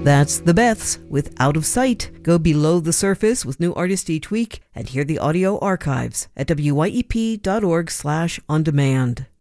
That's The Beths with Out of Sight. Go below the surface with new artists each week and hear the audio archives at wyep.org/on-demand.